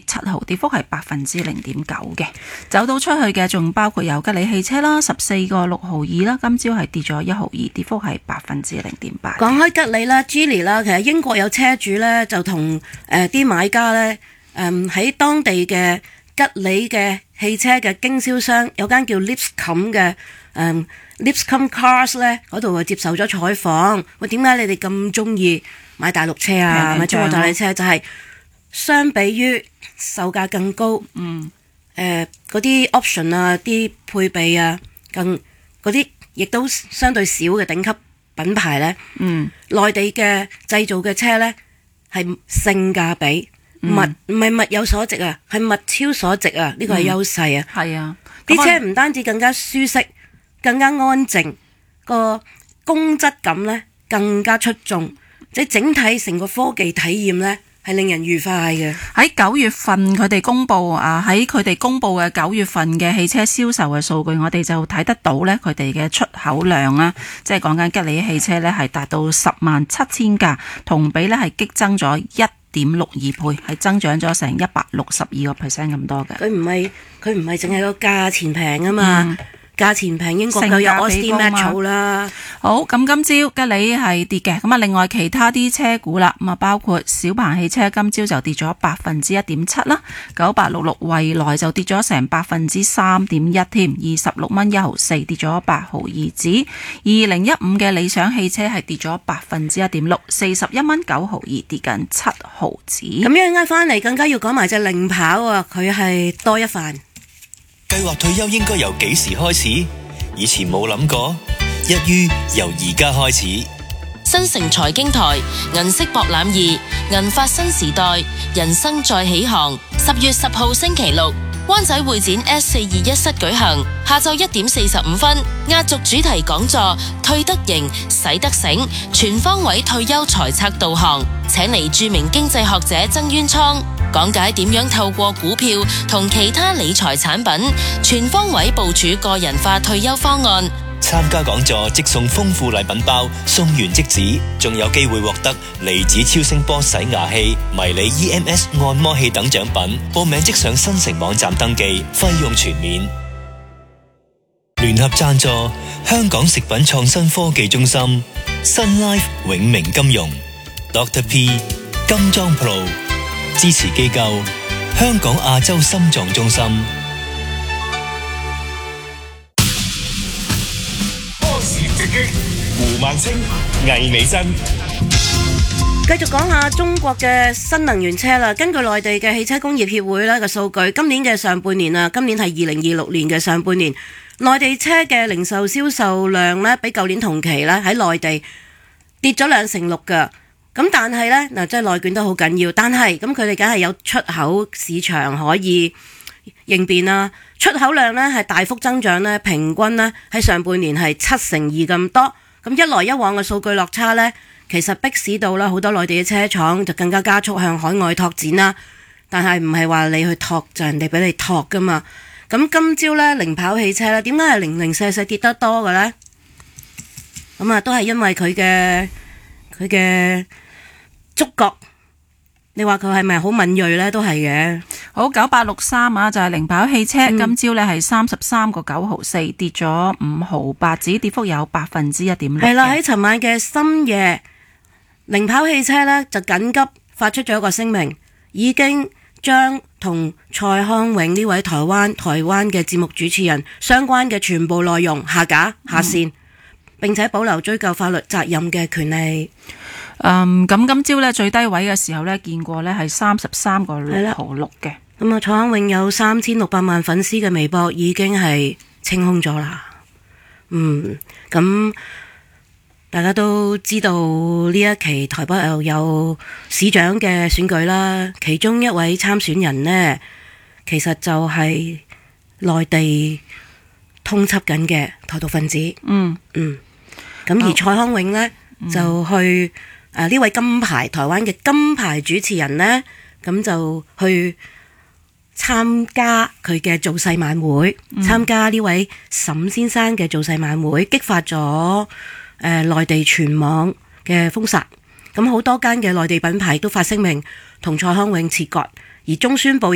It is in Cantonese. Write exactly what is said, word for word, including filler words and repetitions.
七毫，跌幅係百分之零點九嘅。走到出去嘅仲包括有吉利汽車啦，十四個六毫二啦，今朝係跌咗一毫二，跌幅係百分之零點八。 講開吉利啦 Geely 啦，其實英國有車主呢，就同誒啲買家呢，誒、嗯、喺當地嘅吉利嘅汽車嘅經銷商有間叫 Lipscomb 嘅誒、嗯、Lipscomb Cars 呢嗰度接受咗採訪。喂，點解你哋咁中意買大陸車啊？買中國大陸車就係、是、相比於售價更高，嗯，誒嗰啲 option 啊、啲配備啊，更嗰啲亦都相對少嘅頂級品牌呢，嗯，內地嘅製造嘅車呢，係性價比。物唔係物有所值啊，係物超所值啊！呢個係優勢啊。係、嗯、啊，啲車唔單止更加舒適，更加安靜，個工質感呢更加出眾，即係整體成個科技體驗呢係令人愉快嘅。喺九月份佢哋公布啊，喺佢哋公布嘅九月份嘅汽車銷售嘅數據，我哋就睇得到呢，佢哋嘅出口量啊，即係講緊吉利汽車呢係達到十萬七千架，同比呢係激增咗一點六二倍，係增長咗成一百六十二個 percent 咁多嘅。佢唔係佢唔係淨係個價錢平啊嘛。嗯，價錢平，英國就有 Austin Metro 啦。好，咁今朝吉利係跌嘅，咁啊另外其他啲車股啦，咁啊包括小鵬汽車今朝就跌咗百分之一點七啦，九八六六蔚來就跌咗成百分之三點一添，二十六蚊一毫四，跌咗八毫二子。二零一五嘅理想汽車係跌咗百分之一點六，四十一蚊九毫二，跌緊七毫子。咁一陣間翻嚟更加要講埋隻零跑啊，佢係多一範。 計劃退休應該由幾時開始？以前冇諗過，一於由而家開始。 新城財經台銀色博覽二，銀髮新時代，人生再起航。十月十號星期六，灣仔會展 S 四二一室舉行，下晝一點四十五分，壓軸主題講座，退得型，使得醒，全方位退休財策導航，請嚟著名經濟學者曾淵滄講解點樣透過股票同其他理財產品，全方位部署個人化退休方案。 參加講座即送豐富禮品包，送完即止，仲有機會獲得離子超聲波洗牙器、迷你 E M S 按摩器等獎品。報名即上新城網站登記，費用全免。聯合贊助香港食品創新科技中心、Sun Life 永明金融、Doctor P 金裝 Pro， 支持機構香港亞洲心臟中心。 胡孟青、魏美珍， 繼續講下中國嘅新能源車啦。根據內地嘅汽車工業協會咧嘅數據，今年嘅上半年啊，今年係二零二六年嘅上半年，內地車嘅零售銷售量咧，比舊年同期咧喺內地跌咗兩成六噶。咁但係咧嗱，即係內卷都好緊要，但係咁佢哋梗係有出口市場可以應變啦。出口量咧係大幅增長咧，平均咧喺上半年係七成二咁多。咁一來一往嘅數據落差咧，其實迫使到啦好多內地嘅車廠就更加加速向海外拓展啦。但係唔係話你去拓就人哋俾你拓噶嘛。咁今朝咧零跑汽車咧，點解係零零舍舍跌得多嘅咧？咁啊，都係因為佢嘅佢嘅觸覺。你話佢係咪好敏銳呢？都係嘅。好，九八六三啊，就係零跑汽車，嗯、今朝呢係三十三個九毫四，跌咗五毫八子，跌幅有百分之一點六。係啦，喺尋晚嘅深夜，零跑汽車呢就緊急發出咗一個聲明，已經將同蔡康永呢位台灣台灣嘅節目主持人相關嘅全部內容下架下線，嗯、並且保留追究法律責任嘅權利。嗯，咁今朝咧最低位嘅時候咧，見過咧係三十三個六毫六嘅。咁啊，蔡康永有三千六百萬粉絲嘅微博已經係清空咗啦。嗯，咁大家都知道呢一期台北又有市長嘅選舉啦，其中一位參選人呢，其實就係內地通緝緊嘅台獨分子。嗯嗯，咁而蔡康永呢，嗯、就去。誒呢、啊、位金牌台灣嘅金牌主持人呢，咁就去參加佢嘅造勢晚會，嗯、參加呢位沈先生嘅造勢晚會，激發咗誒、呃、內地全網嘅封殺。咁好多間嘅內地品牌都發聲明同蔡康永切割，而中宣部